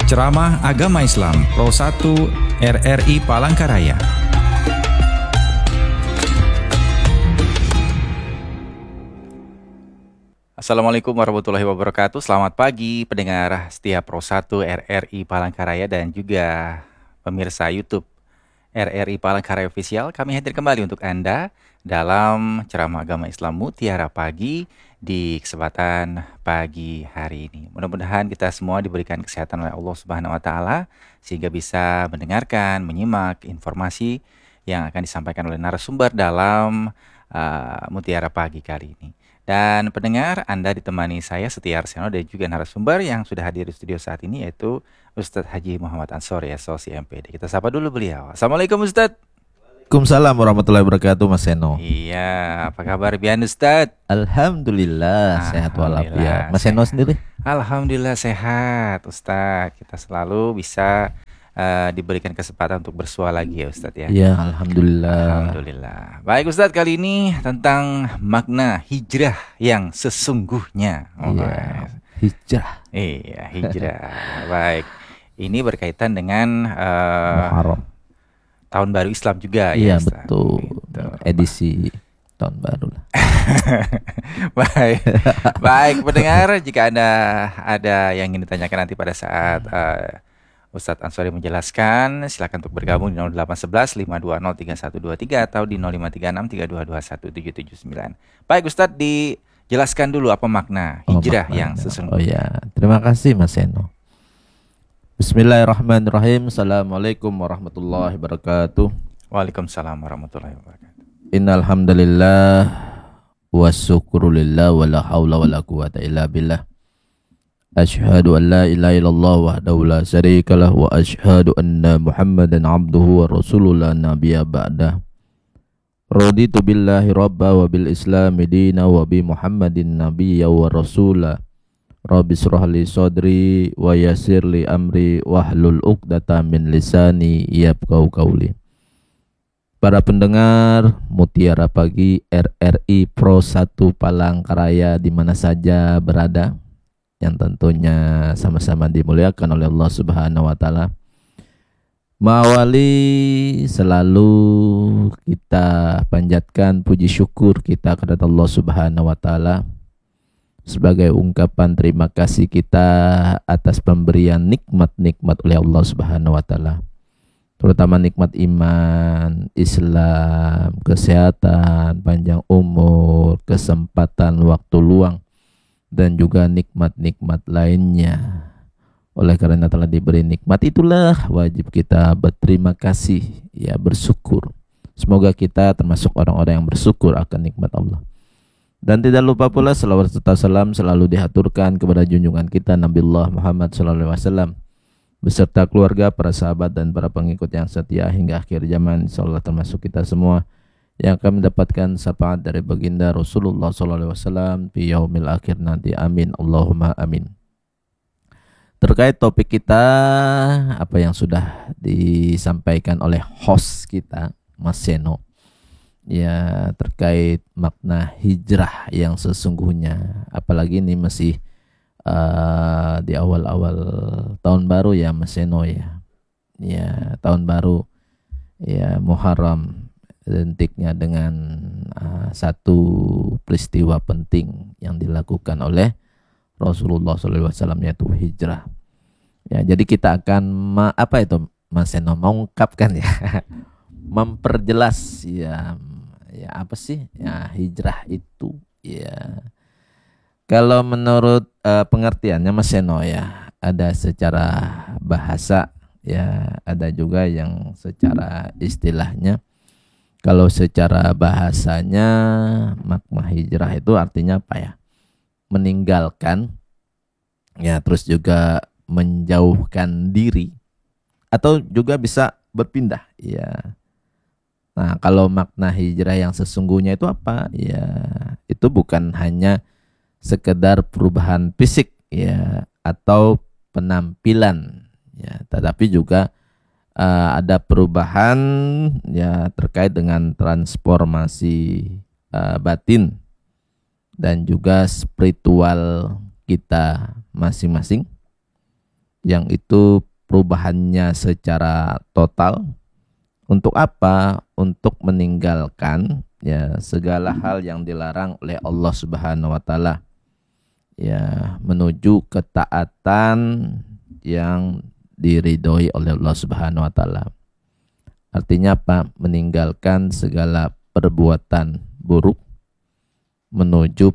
Ceramah Agama Islam Pro 1 RRI Palangkaraya. Assalamualaikum warahmatullahi wabarakatuh. Selamat pagi pendengar setia Pro 1 RRI Palangkaraya dan juga pemirsa YouTube RRI Palangkaraya Official. Kami hadir kembali untuk Anda dalam ceramah agama Islam Mutiara Pagi di kesempatan pagi hari ini. Mudah-mudahan kita semua diberikan kesehatan oleh Allah Subhanahu wa taala sehingga bisa mendengarkan, menyimak informasi yang akan disampaikan oleh narasumber dalam Mutiara Pagi kali ini. Dan pendengar, Anda ditemani saya Setia Arsiano dan juga narasumber yang sudah hadir di studio saat ini yaitu Ustadz Haji Muhammad Ansori SOC MPD. Kita sapa dulu beliau. Assalamualaikum Ustadz. Waalaikumsalam warahmatullahi wabarakatuh Mas Seno. Iya, apa kabar Bian Ustadz? Alhamdulillah sehat walafiat. Mas Seno sendiri? Alhamdulillah sehat Ustadz. Kita selalu bisa diberikan kesempatan untuk bersua lagi ya Ustadz ya. Iya, alhamdulillah. Alhamdulillah. Baik Ustadz, kali ini tentang makna hijrah yang sesungguhnya. Iya, hijrah. Iya, hijrah. Baik. Ini berkaitan dengan Muharram. Tahun baru Islam juga ya. Iya, Ustadz. betul. Gitu. Edisi tahun baru lah. Baik. Baik pendengar, jika Anda ada yang ingin ditanyakan nanti pada saat Ustadz Ansori menjelaskan, silakan untuk bergabung di 0811 520 3123 atau di 0536 3221 779. Baik Ustadz, dijelaskan dulu apa makna hijrah yang sesungguhnya. Oh ya, terima kasih Mas Seno. Bismillahirrahmanirrahim. Assalamualaikum warahmatullahi wabarakatuh. Waalaikumsalam warahmatullahi wabarakatuh. Innal hamdalillah wasyukrulillah wala haula wala quwata illa billah. Asyhadu an la ilaha illallah wahdahu la syarikalah wa asyhadu anna Muhammadan abduhu wa rasulullah nabiyya ba'dah. Raditu billahi rabba wa bil islami dina wa bi Muhammadin nabiyya wa rasulah. Rabbi shrah li sadri wa yassir li amri wahlul 'uqdatam min lisani yafqahu qawli. Para pendengar Mutiara Pagi RRI Pro 1 Palangkaraya di mana saja berada, yang tentunya sama-sama dimuliakan oleh Allah Subhanahu wa taala. Mawali selalu kita panjatkan puji syukur kita kepada Allah Subhanahu wa taala sebagai ungkapan terima kasih kita atas pemberian nikmat-nikmat oleh Allah Subhanahu wa taala. Terutama nikmat iman, Islam, kesehatan, panjang umur, kesempatan waktu luang, dan juga nikmat-nikmat lainnya. Oleh karena telah diberi nikmat itulah wajib kita berterima kasih, ya, bersyukur. Semoga kita termasuk orang-orang yang bersyukur akan nikmat Allah. Dan tidak lupa pula salawat serta salam selalu dihaturkan kepada junjungan kita Nabiullah Muhammad SAW beserta keluarga, para sahabat dan para pengikut yang setia hingga akhir zaman. Insyaallah termasuk kita semua yang akan mendapatkan syafaat dari baginda Rasulullah SAW di yaumil akhir nanti. Amin, Allahumma amin. Terkait topik kita, apa yang sudah disampaikan oleh host kita Mas Seno, ya, terkait makna hijrah yang sesungguhnya. Apalagi ini masih di awal-awal tahun baru ya Mas Seno ya. Ya, tahun baru ya, Muharram, identiknya dengan satu peristiwa penting yang dilakukan oleh Rasulullah SAW, yaitu hijrah. Ya, jadi kita akan Mas Seno mengungkapkan ya, memperjelas ya apa sih ya hijrah itu ya. Kalau menurut pengertiannya Mas Seno ya, ada secara bahasa ya, ada juga yang secara istilahnya. Kalau secara bahasanya makna hijrah itu artinya apa ya? Meninggalkan ya, terus juga menjauhkan diri, atau juga bisa berpindah ya. Nah, kalau makna hijrah yang sesungguhnya itu apa? Ya, itu bukan hanya sekedar perubahan fisik ya atau penampilan ya, tetapi juga ada perubahan ya terkait dengan transformasi batin dan juga spiritual kita masing-masing yang itu perubahannya secara total. Untuk apa? Untuk meninggalkan ya segala hal yang dilarang oleh Allah Subhanahu wa taala. Ya, menuju ketaatan yang diridhoi oleh Allah Subhanahu wa taala. Artinya apa? Meninggalkan segala perbuatan buruk menuju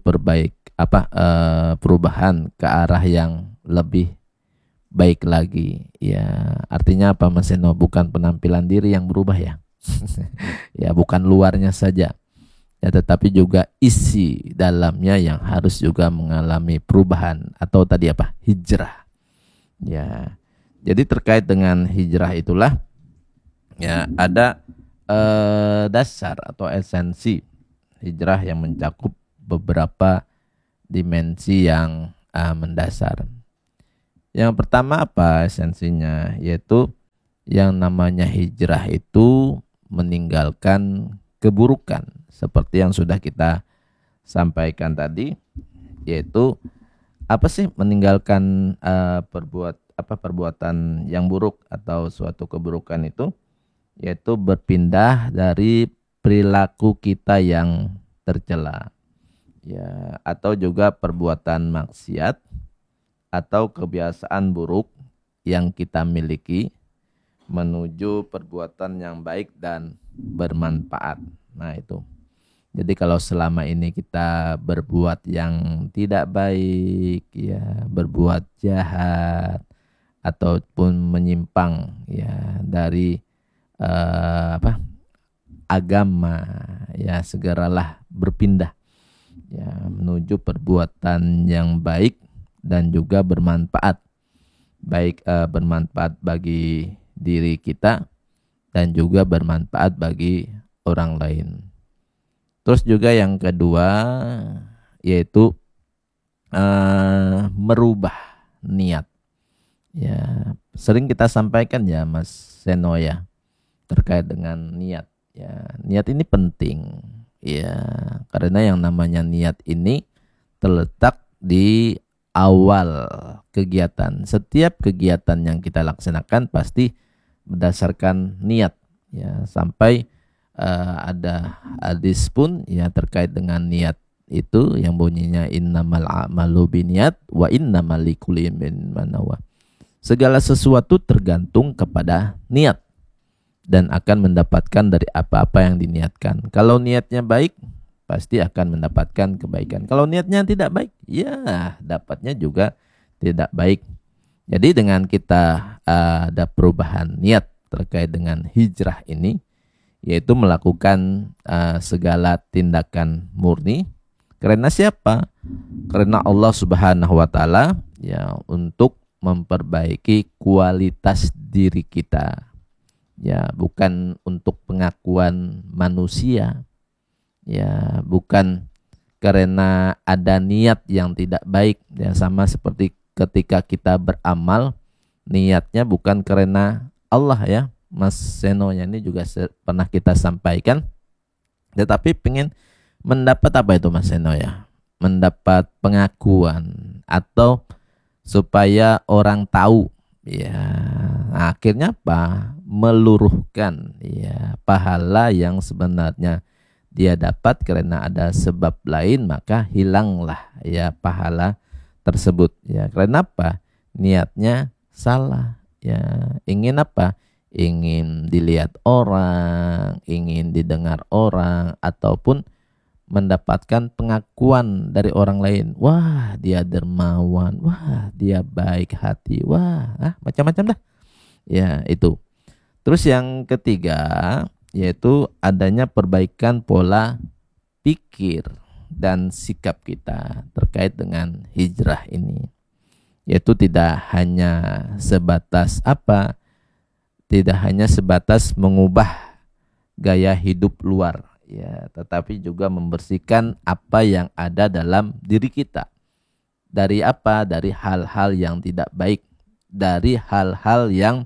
perubahan ke arah yang lebih baik lagi. Ya, artinya apa Mas Eno? Bukan penampilan diri yang berubah ya. Ya, bukan luarnya saja. Ya, tetapi juga isi dalamnya yang harus juga mengalami perubahan atau tadi apa? Hijrah. Ya. Jadi terkait dengan hijrah itulah ya ada dasar atau esensi hijrah yang mencakup beberapa dimensi yang mendasar. Yang pertama apa esensinya? Yaitu yang namanya hijrah itu meninggalkan keburukan seperti yang sudah kita sampaikan tadi, yaitu apa sih meninggalkan perbuatan yang buruk atau suatu keburukan itu, yaitu berpindah dari perilaku kita yang tercela ya, atau juga perbuatan maksiat atau kebiasaan buruk yang kita miliki menuju perbuatan yang baik dan bermanfaat. Nah, itu. Jadi kalau selama ini kita berbuat yang tidak baik ya, berbuat jahat ataupun menyimpang ya dari agama ya, segeralah berpindah ya menuju perbuatan yang baik dan juga bermanfaat, baik bermanfaat bagi diri kita dan juga bermanfaat bagi orang lain. Terus juga yang kedua yaitu merubah niat. Ya, sering kita sampaikan ya Mas Seno ya terkait dengan niat. Ya, niat ini penting. Ya, karena yang namanya niat ini terletak di awal kegiatan. Setiap kegiatan yang kita laksanakan pasti berdasarkan niat. Ya, sampai ada hadis pun ya terkait dengan niat itu yang bunyinya innamal a'malu binniyat wa innamal likulli imrin ma nawa. Segala sesuatu tergantung kepada niat dan akan mendapatkan dari apa-apa yang diniatkan. Kalau niatnya baik, pasti akan mendapatkan kebaikan. Kalau niatnya tidak baik, ya dapatnya juga tidak baik. Jadi dengan kita ada perubahan niat terkait dengan hijrah ini, yaitu melakukan segala tindakan murni karena siapa? Karena Allah Subhanahu wa taala ya, untuk memperbaiki kualitas diri kita. Ya, bukan untuk pengakuan manusia. Ya, bukan karena ada niat yang tidak baik. Ya, sama seperti ketika kita beramal, niatnya bukan karena Allah ya. Mas Seno ini juga pernah kita sampaikan. Tetapi pengen mendapat apa itu Mas Seno ya? Mendapat pengakuan atau supaya orang tahu ya. Akhirnya apa? Meluruhkan ya pahala yang sebenarnya dia dapat karena ada sebab lain, maka hilanglah ya pahala tersebut ya. Karena apa? Niatnya salah ya. Ingin apa? Ingin dilihat orang, ingin didengar orang, ataupun mendapatkan pengakuan dari orang lain. Wah, dia dermawan, wah, dia baik hati, wah, macam-macam dah. Ya, itu. Terus yang ketiga yaitu adanya perbaikan pola pikir dan sikap kita terkait dengan hijrah ini. Yaitu tidak hanya sebatas apa? Tidak hanya sebatas mengubah gaya hidup luar ya, tetapi juga membersihkan apa yang ada dalam diri kita. Dari apa? Dari hal-hal yang tidak baik, dari hal-hal yang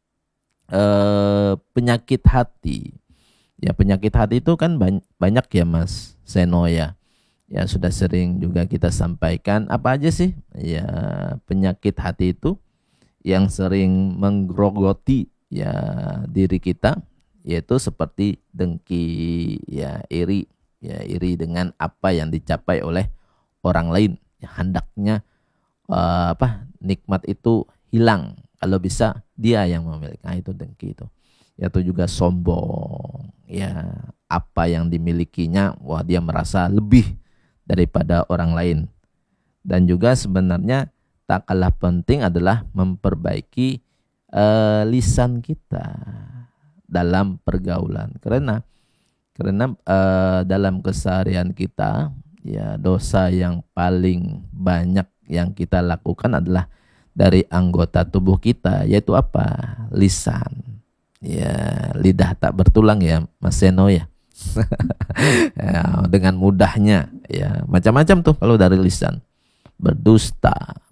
penyakit hati. Ya, penyakit hati itu kan banyak ya Mas Seno ya. Ya, sudah sering juga kita sampaikan apa aja sih ya penyakit hati itu. yang sering menggerogoti ya diri kita, yaitu seperti dengki, ya iri dengan apa yang dicapai oleh orang lain. Ya, hendaknya nikmat itu hilang kalau bisa dia yang memiliki. Nah, itu dengki itu. Yaitu juga sombong, ya apa yang dimilikinya, wah dia merasa lebih daripada orang lain. Dan juga sebenarnya tak kalah penting adalah memperbaiki lisan kita dalam pergaulan, karena dalam keseharian kita ya dosa yang paling banyak yang kita lakukan adalah dari anggota tubuh kita, yaitu apa? Lisan. Ya, lidah tak bertulang ya, Mas Seno ya. Ya, dengan mudahnya ya macam-macam tuh kalau dari lisan. Berdusta,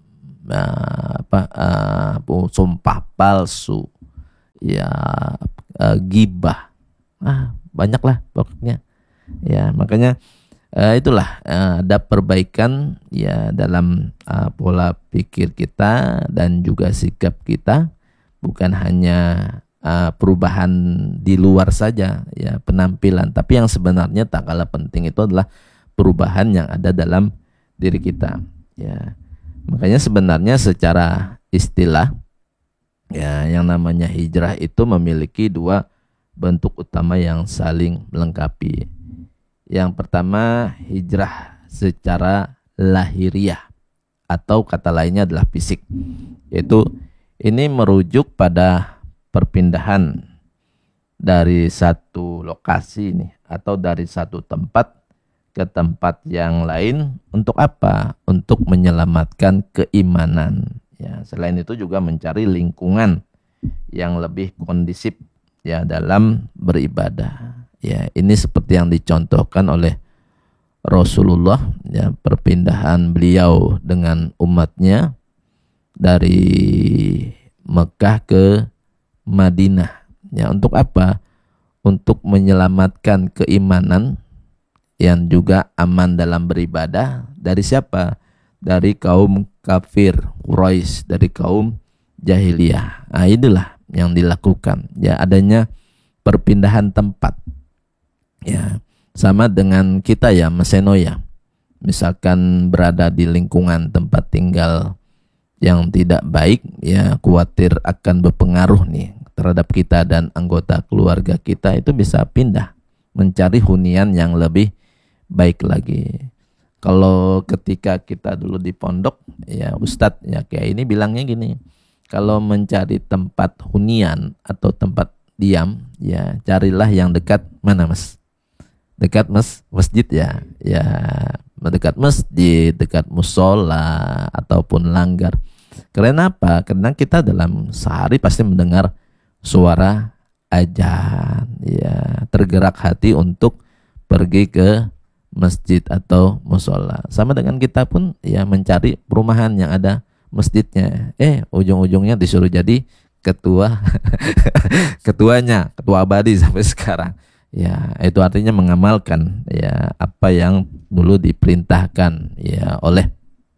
sumpah palsu, ya gibah. Banyaklah pokoknya. Ya, makanya itulah ada perbaikan ya dalam pola pikir kita dan juga sikap kita, bukan hanya perubahan di luar saja ya penampilan, tapi yang sebenarnya tak kalah penting itu adalah perubahan yang ada dalam diri kita ya. Makanya sebenarnya secara istilah ya yang namanya hijrah itu memiliki dua bentuk utama yang saling melengkapi. Yang pertama hijrah secara lahiriah atau kata lainnya adalah fisik, yaitu ini merujuk pada perpindahan dari satu lokasi nih atau dari satu tempat ke tempat yang lain. Untuk apa? Untuk menyelamatkan keimanan ya. Selain itu juga mencari lingkungan yang lebih kondisif ya dalam beribadah ya. Ini seperti yang dicontohkan oleh Rasulullah ya, perpindahan beliau dengan umatnya dari Mekah ke Madinah ya. Untuk apa? Untuk menyelamatkan keimanan yang juga aman dalam beribadah dari siapa? Dari kaum kafir Quraisy, dari kaum jahiliyah. Nah, inilah yang dilakukan ya, adanya perpindahan tempat ya. Sama dengan kita ya Mas Seno ya, misalkan berada di lingkungan tempat tinggal yang tidak baik ya, khawatir akan berpengaruh nih terhadap kita dan anggota keluarga kita, itu bisa pindah mencari hunian yang lebih baik lagi. Kalau ketika kita dulu di pondok ya, Ustadz ya kayak ini bilangnya gini, kalau mencari tempat hunian atau tempat diam ya carilah yang dekat mana Mas? Dekat masjid ya, ya dekat masjid, dekat musola ataupun langgar. Karena apa? Karena kita dalam sehari pasti mendengar suara azan ya, tergerak hati untuk pergi ke masjid atau musola. Sama dengan kita pun ya mencari perumahan yang ada masjidnya. Ujung-ujungnya disuruh jadi ketua ketuanya, ketua abadi sampai sekarang. Ya, itu artinya mengamalkan ya apa yang dulu diperintahkan ya oleh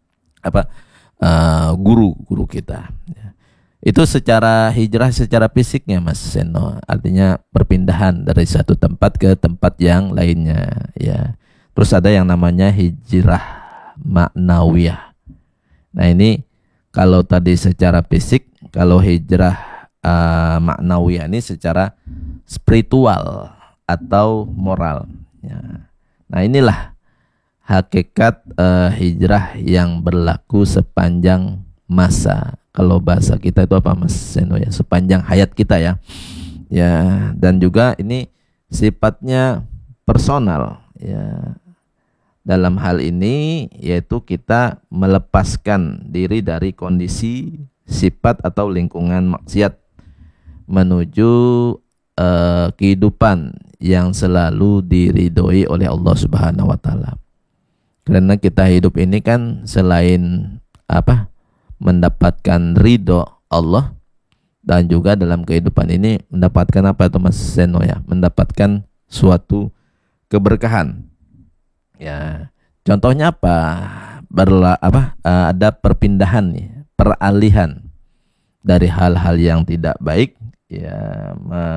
guru-guru kita. Ya. Itu secara hijrah secara fisiknya Mas Seno, artinya perpindahan dari satu tempat ke tempat yang lainnya ya. Terus ada yang namanya hijrah maknawiyah. Nah, ini kalau tadi secara fisik, kalau hijrah maknawiyah ini secara spiritual atau moral ya. Nah, inilah hakikat hijrah yang berlaku sepanjang masa. Kalau bahasa kita itu apa Mas Seno ya, sepanjang hayat kita ya. Ya, dan juga ini sifatnya personal ya. Dalam hal ini yaitu kita melepaskan diri dari kondisi, sifat atau lingkungan maksiat menuju kehidupan yang selalu diridhoi oleh Allah Subhanahu wa taala. Karena kita hidup ini kan selain mendapatkan ridho Allah, dan juga dalam kehidupan ini mendapatkan apa itu Mas Seno ya? Mendapatkan suatu keberkahan. Ya. Contohnya apa? Ada perpindahan nih, peralihan dari hal-hal yang tidak baik ya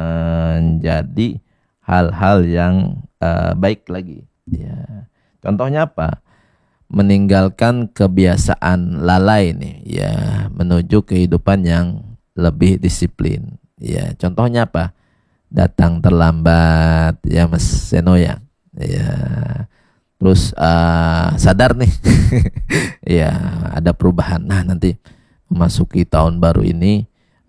menjadi hal-hal yang baik lagi ya. Contohnya apa? Meninggalkan kebiasaan lalai nih ya, menuju kehidupan yang lebih disiplin ya. Contohnya apa? Datang terlambat ya Mas Seno ya. Ya. Terus sadar nih ya ada perubahan. Nah, nanti memasuki tahun baru ini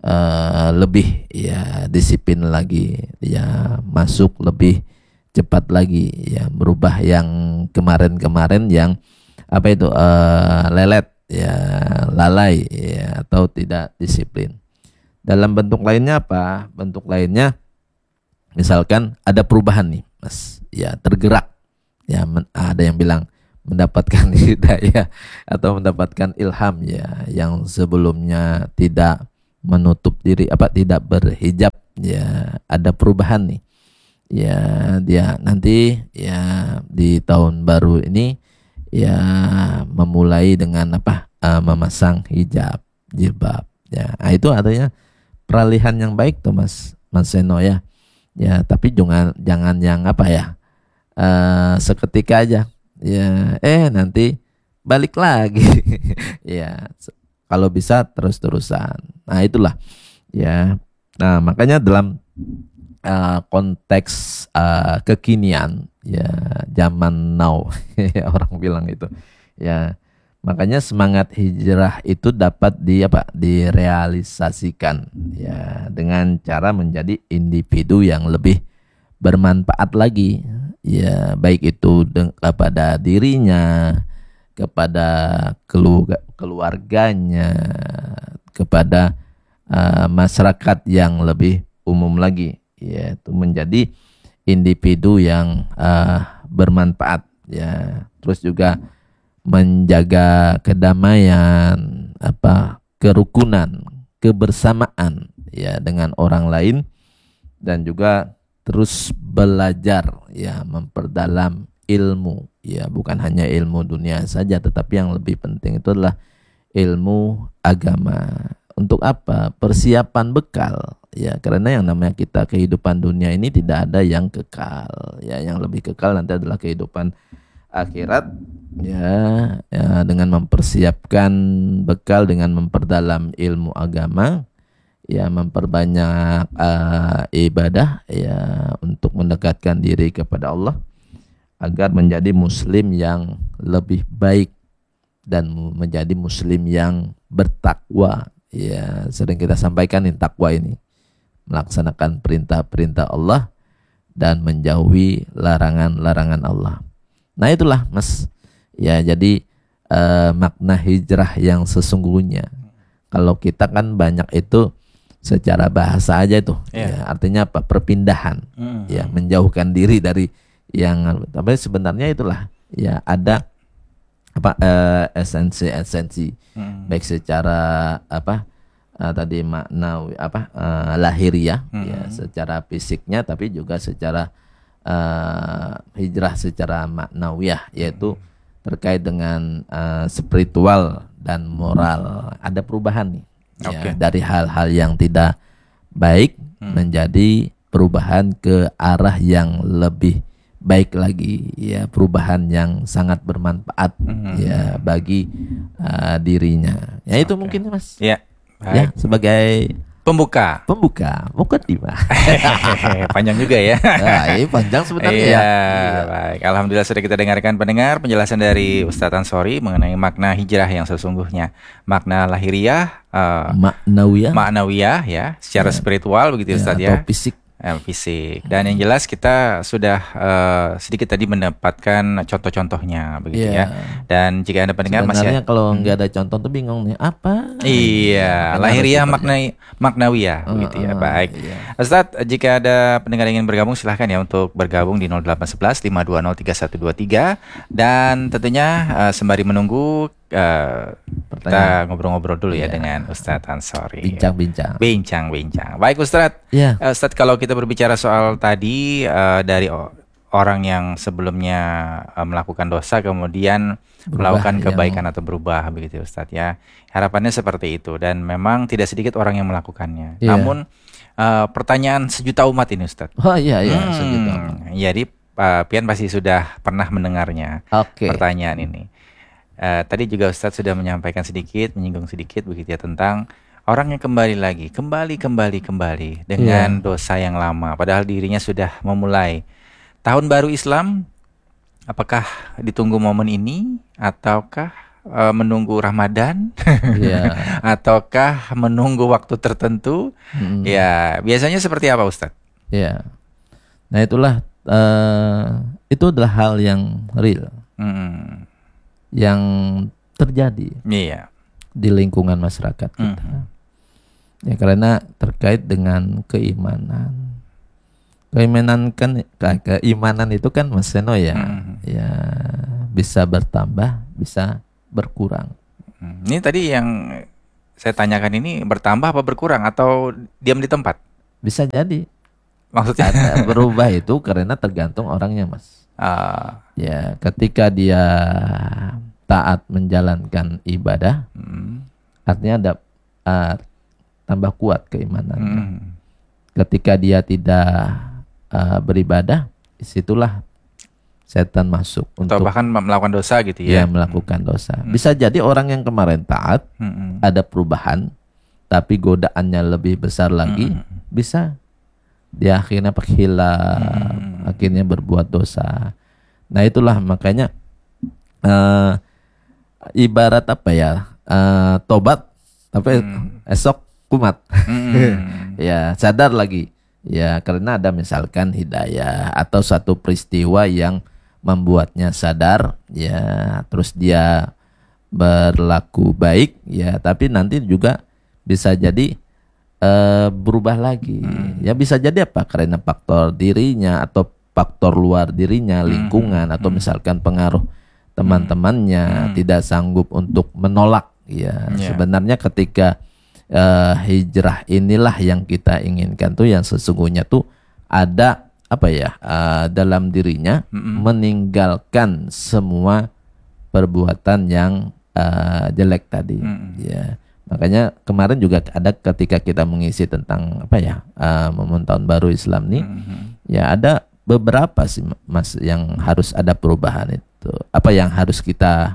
lebih ya disiplin lagi ya, masuk lebih cepat lagi ya, merubah yang kemarin-kemarin yang apa itu lelet ya, lalai ya, atau tidak disiplin. Dalam bentuk lainnya apa? Bentuk lainnya misalkan ada perubahan nih Mas ya, tergerak ya, ada yang bilang mendapatkan hidayah atau mendapatkan ilham ya, yang sebelumnya tidak menutup diri tidak berhijab ya, ada perubahan nih ya, dia nanti ya di tahun baru ini ya memulai dengan memasang hijab, jilbab ya. Nah, itu artinya peralihan yang baik tuh Mas Seno ya. Ya, tapi jangan yang seketika aja ya, nanti balik lagi ya, kalau bisa terus-terusan. Nah, itulah ya. Nah, makanya dalam konteks kekinian ya, zaman now ya, orang bilang itu ya, makanya semangat hijrah itu dapat direalisasikan ya, dengan cara menjadi individu yang lebih bermanfaat lagi ya, baik itu kepada dirinya, kepada keluarganya, kepada masyarakat yang lebih umum lagi, yaitu menjadi individu yang bermanfaat ya. Terus juga menjaga kedamaian, kerukunan, kebersamaan ya dengan orang lain, dan juga terus belajar ya, memperdalam ilmu ya, bukan hanya ilmu dunia saja, tetapi yang lebih penting itu adalah ilmu agama. Untuk apa? Persiapan bekal ya, karena yang namanya kita kehidupan dunia ini tidak ada yang kekal ya, yang lebih kekal nanti adalah kehidupan akhirat ya, dengan mempersiapkan bekal, dengan memperdalam ilmu agama ya, memperbanyak ibadah ya, untuk mendekatkan diri kepada Allah agar menjadi muslim yang lebih baik dan menjadi muslim yang bertakwa ya. Sering kita sampaikan takwa ini melaksanakan perintah-perintah Allah dan menjauhi larangan-larangan Allah. Nah, itulah Mas ya, jadi makna hijrah yang sesungguhnya. Kalau kita kan banyak itu secara bahasa aja itu ya, artinya apa? Perpindahan ya, menjauhkan diri dari yang, tapi sebenarnya itulah ya, ada esensi baik secara tadi maknawi lahiriah ya, secara fisiknya, tapi juga secara hijrah secara maknawiyah, yaitu terkait dengan spiritual dan moral. Ada perubahan nih ya, dari hal-hal yang tidak baik menjadi perubahan ke arah yang lebih baik lagi ya, perubahan yang sangat bermanfaat ya bagi dirinya ya. Itu mungkin Mas ya, sebagai pembuka mukadimah. Panjang juga ya. Nah, ini panjang sebenarnya ya. Baik, alhamdulillah sudah kita dengarkan pendengar penjelasan dari Ustadz Ansori mengenai makna hijrah yang sesungguhnya. Makna lahiriah, maknawiyah ya, secara spiritual begitu Ustadz ya. Atau fisik. Dan yang jelas kita sudah sedikit tadi mendapatkan contoh-contohnya begitu ya. Dan jika Anda pendengar sebenarnya kalau nggak ada contoh tuh bingung nih apa? Iya, lahiriah maknawiyah begitu ya. Baik. Ustadz, jika ada pendengar yang ingin bergabung silahkan ya untuk bergabung di 0811 520 3123, dan tentunya sembari menunggu kita ngobrol-ngobrol dulu ya dengan Ustadz Ansori. Bincang-bincang. Baik Ustadz. Ustadz, kalau kita berbicara soal tadi dari orang yang sebelumnya melakukan dosa kemudian melakukan kebaikan atau berubah begitu Ustadz ya. Harapannya seperti itu dan memang tidak sedikit orang yang melakukannya. Namun pertanyaan sejuta umat ini Ustadz. Oh iya sejuta umat. Jadi Pian pasti sudah pernah mendengarnya pertanyaan ini. Tadi juga Ustadz sudah menyampaikan sedikit, menyinggung sedikit begitu ya tentang orang yang kembali dengan dosa yang lama. Padahal dirinya sudah memulai tahun baru Islam. Apakah ditunggu momen ini ataukah menunggu Ramadan? Ataukah menunggu waktu tertentu? Ya, biasanya seperti apa Ustadz? Ya. Nah, itulah itu adalah hal yang real. Yang terjadi di lingkungan masyarakat kita. Ya, karena terkait dengan keimanan. Keimanan itu kan Mas Seno ya, ya bisa bertambah, bisa berkurang. Ini tadi yang saya tanyakan ini bertambah apa berkurang atau diam di tempat? Bisa jadi. Maksudnya berubah itu karena tergantung orangnya, Mas. Ya, ketika dia taat menjalankan ibadah, artinya ada tambah kuat keimanannya. Ketika dia tidak beribadah, disitulah setan masuk atau bahkan melakukan dosa gitu ya. Ya, melakukan dosa. Bisa jadi orang yang kemarin taat ada perubahan, tapi godaannya lebih besar lagi, bisa dia akhirnya hilaf, akhirnya berbuat dosa. Nah, itulah makanya ibarat apa ya, tobat tapi esok kumat. Ya, sadar lagi. Ya, karena ada misalkan hidayah atau satu peristiwa yang membuatnya sadar, ya, terus dia berlaku baik, ya, tapi nanti juga bisa jadi berubah lagi. Ya, bisa jadi apa? Karena faktor dirinya atau faktor luar dirinya, lingkungan atau misalkan pengaruh teman-temannya tidak sanggup untuk menolak. Ya, sebenarnya ketika hijrah inilah yang kita inginkan tuh, yang sesungguhnya tuh ada apa ya, dalam dirinya meninggalkan semua perbuatan yang jelek tadi. Ya, makanya kemarin juga ada ketika kita mengisi tentang apa ya, momen tahun baru Islam nih, ya ada beberapa sih Mas yang harus ada perubahan itu. Apa yang harus kita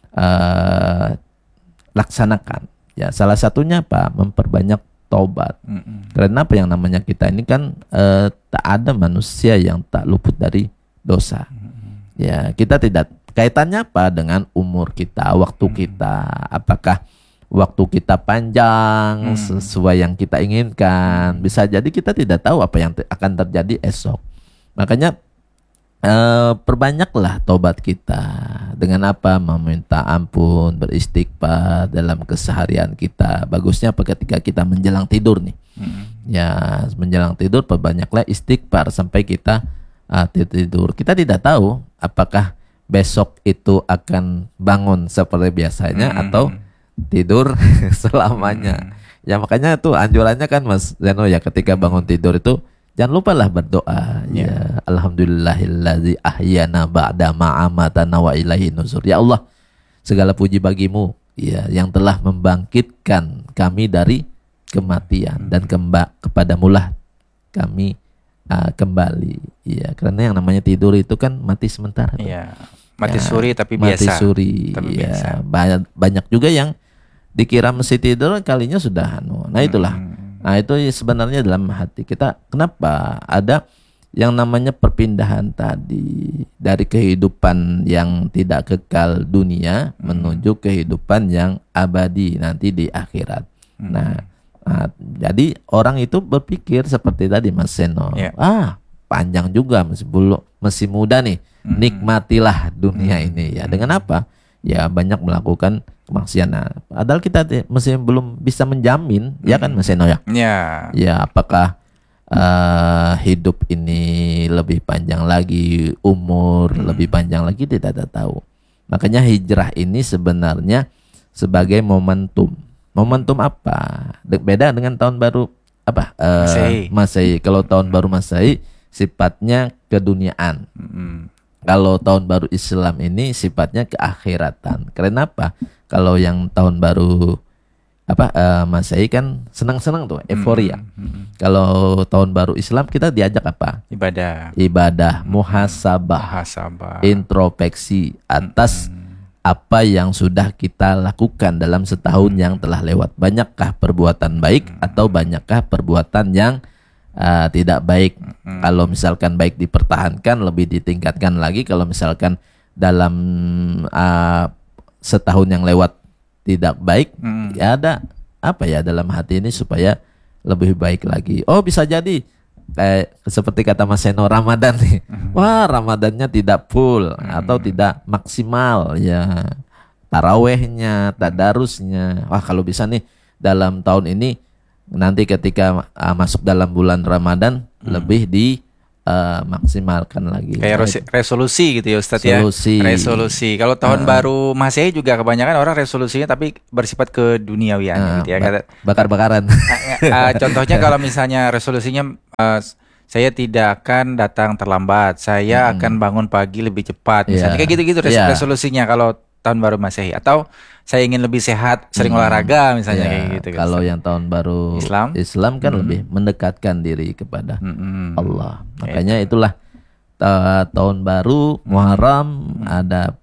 laksanakan? Ya, salah satunya apa? Memperbanyak taubat. Karena apa, yang namanya kita ini kan tak ada manusia yang tak luput dari dosa. Ya, kita tidak, kaitannya apa dengan umur kita, waktu kita. Apakah waktu kita panjang sesuai yang kita inginkan? Bisa jadi kita tidak tahu apa yang akan terjadi esok. Makanya perbanyaklah taubat kita. Dengan apa? Meminta ampun, beristighfar dalam keseharian kita. Bagusnya apa? Ketika kita menjelang tidur nih. Ya, menjelang tidur perbanyaklah istighfar sampai kita tidur. Kita tidak tahu apakah besok itu akan bangun seperti biasanya atau tidur selamanya. Ya, makanya tuh anjurannya kan Mas Zeno ya, ketika bangun tidur itu jangan lupalah berdoa. Ya, alhamdulillahillazi ahyana ba'da ma amatana wa ilaihi nusur. Ya Allah, segala puji bagimu, ya, yang telah membangkitkan kami dari kematian dan kepadamulah kami kembali. Ya, karena yang namanya tidur itu kan mati sementara. Iya. Mati suri tapi mati biasa. Suri. Tapi ya, banyak juga yang dikira mesti tidur kalinya sudah Nah, itulah. Nah, itu sebenarnya dalam hati kita, kenapa ada yang namanya perpindahan tadi dari kehidupan yang tidak kekal dunia menuju kehidupan yang abadi nanti di akhirat. Nah, jadi orang itu berpikir seperti tadi Mas Seno, panjang juga, masih muda nih, nikmatilah dunia ini. Ya, dengan apa? Ya, banyak melakukan kemaksiatan. Padahal kita masih belum bisa menjamin, ya kan Mas Seno ya? Ya, apakah hidup ini lebih panjang lagi, umur lebih panjang lagi, tidak ada tahu. Makanya hijrah ini sebenarnya sebagai momentum. Momentum apa? Beda dengan tahun baru apa? Masehi. Kalau tahun baru Masehi sifatnya keduniaan. Kalau tahun baru Islam ini sifatnya keakhiratan. Kenapa? Kalau yang tahun baru Masehi kan senang-senang tuh, euforia. Kalau tahun baru Islam kita diajak apa? Ibadah, muhasabah, introspeksi atas apa yang sudah kita lakukan dalam setahun yang telah lewat. Banyakkah perbuatan baik atau banyakkah perbuatan yang tidak baik? Kalau misalkan baik dipertahankan, lebih ditingkatkan lagi. Kalau misalkan dalam setahun yang lewat tidak baik, ya ada dalam hati ini supaya lebih baik lagi. Oh, bisa jadi kayak seperti kata Mas Seno, Ramadan nih. Wah, Ramadannya tidak full atau tidak maksimal ya. Tarawehnya, tadarusnya. Wah, kalau bisa nih dalam tahun ini nanti ketika masuk dalam bulan Ramadan lebih maksimalkan lagi. Kayak resolusi gitu ya Ustadz ya. Resolusi. Kalau tahun baru Masehi juga kebanyakan orang resolusinya tapi bersifat keduniawian gitu ya. Bakar-bakaran. Contohnya kalau misalnya resolusinya saya tidak akan datang terlambat, saya akan bangun pagi lebih cepat. Misalnya kayak gitu-gitu resolusinya kalau tahun baru Masehi. Atau saya ingin lebih sehat, sering olahraga misalnya kayak gitu. Kalau yang tahun baru Islam kan lebih mendekatkan diri kepada Allah. Makanya itulah tahun baru Muharram ada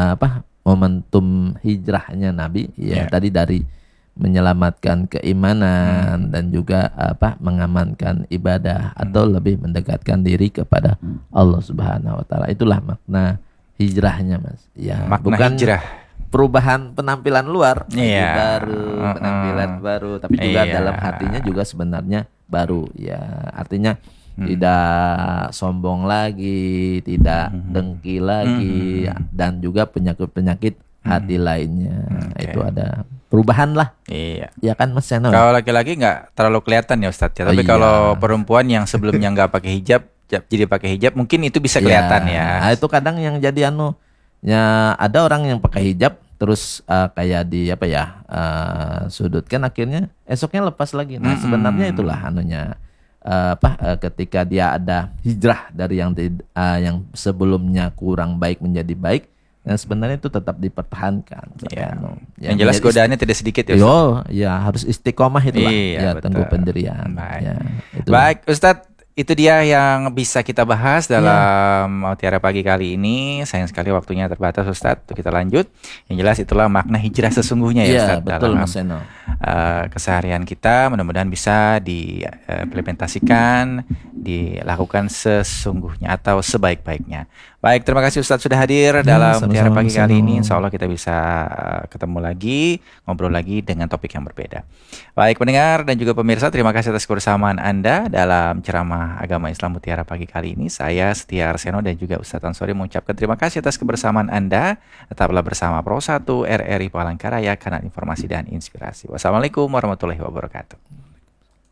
momentum hijrahnya Nabi tadi dari menyelamatkan keimanan dan juga mengamankan ibadah atau lebih mendekatkan diri kepada Allah Subhanahu wa taala. Itulah makna hijrahnya, Mas. Ya, makna bukan hijrah. Perubahan penampilan luar baru, penampilan baru, tapi juga dalam hatinya juga sebenarnya baru. Ya, artinya tidak sombong lagi, tidak dengki lagi, dan juga penyakit-penyakit hati lainnya. Itu ada perubahan lah. Ya kan Mas Seno? Kalau laki-laki nggak terlalu kelihatan ya Ustadz ya. Tapi kalau perempuan yang sebelumnya nggak pakai hijab jadi pakai hijab, mungkin itu bisa kelihatan ya. Nah, itu kadang yang jadi ada orang yang pakai hijab terus kayak di sudutkan, akhirnya esoknya lepas lagi. Nah, sebenarnya itulah ketika dia ada hijrah dari yang sebelumnya kurang baik menjadi baik, dan sebenarnya itu tetap dipertahankan. Yang jelas godaannya tidak sedikit ya. Harus istiqomah itulah. Teguh pendirian. Baik, Ustadz. Itu dia yang bisa kita bahas dalam Mutiara Pagi kali ini. Sayang sekali waktunya terbatas Ustadz. Untuk kita lanjut. Yang jelas itulah makna hijrah sesungguhnya ya Ustadz. Betul, dalam Mas Seno. Keseharian kita mudah-mudahan bisa diimplementasikan, dilakukan sesungguhnya atau sebaik-baiknya. Baik, terima kasih Ustadz sudah hadir dalam Mutiara Pagi kali ini. Insya Allah kita bisa ketemu lagi, ngobrol lagi dengan topik yang berbeda. Baik pendengar dan juga pemirsa, terima kasih atas kebersamaan Anda dalam ceramah agama Islam Mutiara Pagi kali ini. Saya Setia Arseno dan juga Ustadz Ansori mengucapkan terima kasih atas kebersamaan Anda. Tetaplah bersama Pro 1 RRI Palangkaraya, kanal informasi dan inspirasi. Wassalamualaikum warahmatullahi wabarakatuh.